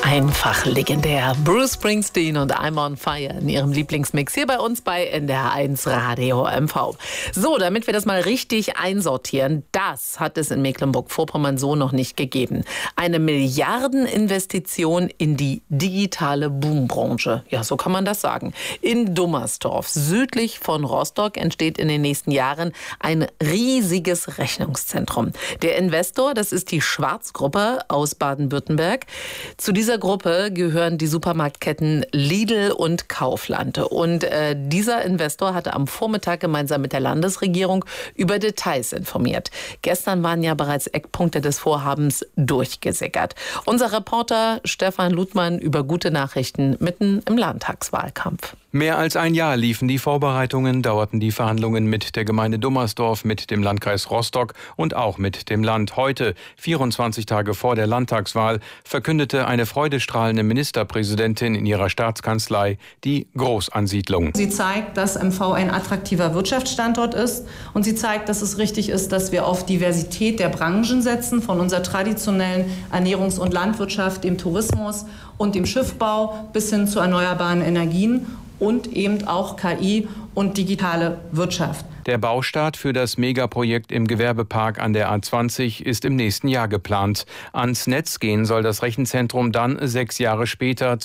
Einfach legendär. Bruce Springsteen und I'm on Fire in ihrem Lieblingsmix hier bei uns bei NDR1 Radio MV. So, damit wir das mal richtig einsortieren, das hat es in Mecklenburg-Vorpommern so noch nicht gegeben. Eine Milliardeninvestition in die digitale Boombranche. Ja, so kann man das sagen. In Dummersdorf, südlich von Rostock, entsteht in den nächsten Jahren ein riesiges Rechnungszentrum. Der Investor, das ist die Schwarz-Gruppe aus Baden-Württemberg. Zu dieser Gruppe gehören die Supermarktketten Lidl und Kaufland. Und dieser Investor hatte am Vormittag gemeinsam mit der Landesregierung über Details informiert. Gestern waren ja bereits Eckpunkte des Vorhabens durchgesickert. Unser Reporter Stefan Ludmann über gute Nachrichten mitten im Landtagswahlkampf. Mehr als ein Jahr liefen die Vorbereitungen, dauerten die Verhandlungen mit der Gemeinde Dummersdorf, mit dem Landkreis Rostock und auch mit dem Land. Heute, 24 Tage vor der Landtagswahl, verkündete eine freudestrahlende Ministerpräsidentin in ihrer Staatskanzlei die Großansiedlung. Sie zeigt, dass MV ein attraktiver Wirtschaftsstandort ist und sie zeigt, dass es richtig ist, dass wir auf Diversität der Branchen setzen, von unserer traditionellen Ernährungs- und Landwirtschaft, dem Tourismus und dem Schiffbau bis hin zu erneuerbaren Energien und eben auch KI und digitale Wirtschaft. Der Baustart für das Megaprojekt im Gewerbepark an der A20 ist im nächsten Jahr geplant. Ans Netz gehen soll das Rechenzentrum dann 6 Jahre später,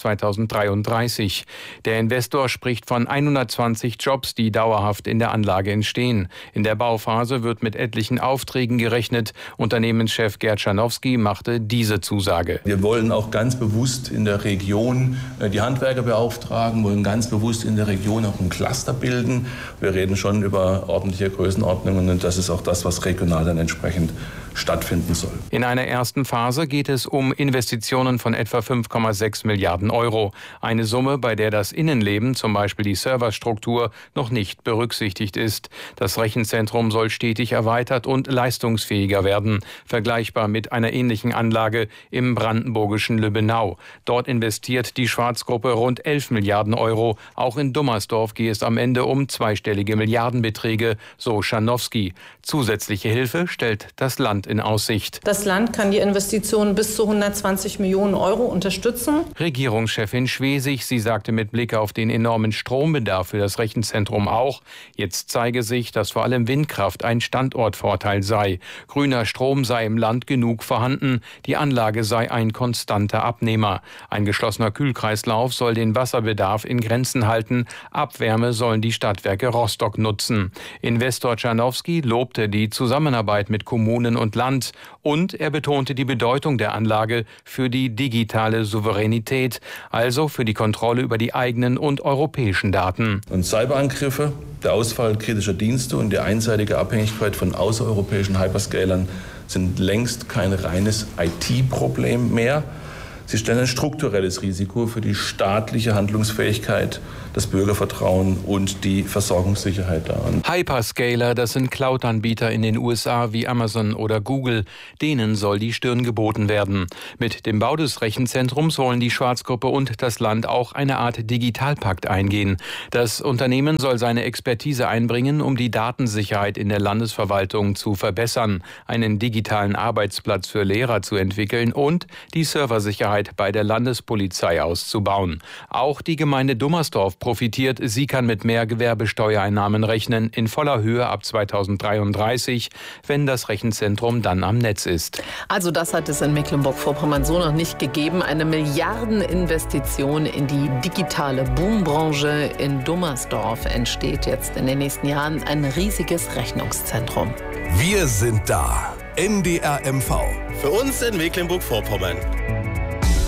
2033. Der Investor spricht von 120 Jobs, die dauerhaft in der Anlage entstehen. In der Bauphase wird mit etlichen Aufträgen gerechnet. Unternehmenschef Gerd Schanowski machte diese Zusage. Wir wollen auch ganz bewusst in der Region die Handwerker beauftragen, wollen ganz bewusst in der Region auch ein Cluster bilden. Wir reden schon über ordentliche Größenordnungen und das ist auch das, was regional dann entsprechend stattfinden soll. In einer ersten Phase geht es um Investitionen von etwa 5,6 Milliarden Euro. Eine Summe, bei der das Innenleben, zum Beispiel die Serverstruktur, noch nicht berücksichtigt ist. Das Rechenzentrum soll stetig erweitert und leistungsfähiger werden, vergleichbar mit einer ähnlichen Anlage im brandenburgischen Lübbenau. Dort investiert die Schwarz-Gruppe rund 11 Milliarden Euro. Auch in Dummersdorf geht es am Ende um zweistellige Milliardenbeträge, so Schanowski. Zusätzliche Hilfe stellt das Land in Aussicht. Das Land kann die Investitionen bis zu 120 Millionen Euro unterstützen. Regierungschefin Schwesig, sie sagte mit Blick auf den enormen Strombedarf für das Rechenzentrum auch, jetzt zeige sich, dass vor allem Windkraft ein Standortvorteil sei. Grüner Strom sei im Land genug vorhanden, die Anlage sei ein konstanter Abnehmer. Ein geschlossener Kühlkreislauf soll den Wasserbedarf in Grenzen halten. Abwärme sollen die Stadtwerke Rostock nutzen. Investor Schanowski lobte die Zusammenarbeit mit Kommunen und Land und er betonte die Bedeutung der Anlage für die digitale Souveränität, also für die Kontrolle über die eigenen und europäischen Daten. Und Cyberangriffe, der Ausfall kritischer Dienste und die einseitige Abhängigkeit von außereuropäischen Hyperscalern sind längst kein reines IT-Problem mehr. Sie stellen ein strukturelles Risiko für die staatliche Handlungsfähigkeit, das Bürgervertrauen und die Versorgungssicherheit dar. Hyperscaler, das sind Cloud-Anbieter in den USA wie Amazon oder Google. Denen soll die Stirn geboten werden. Mit dem Bau des Rechenzentrums wollen die Schwarz-Gruppe und das Land auch eine Art Digitalpakt eingehen. Das Unternehmen soll seine Expertise einbringen, um die Datensicherheit in der Landesverwaltung zu verbessern, einen digitalen Arbeitsplatz für Lehrer zu entwickeln und die Serversicherheit bei der Landespolizei auszubauen. Auch die Gemeinde Dummersdorf profitiert. Sie kann mit mehr Gewerbesteuereinnahmen rechnen, in voller Höhe ab 2033, wenn das Rechenzentrum dann am Netz ist. Also das hat es in Mecklenburg-Vorpommern so noch nicht gegeben. Eine Milliardeninvestition in die digitale Boombranche in Dummersdorf entsteht jetzt in den nächsten Jahren ein riesiges Rechnungszentrum. Wir sind da. NDR MV. Für uns in Mecklenburg-Vorpommern.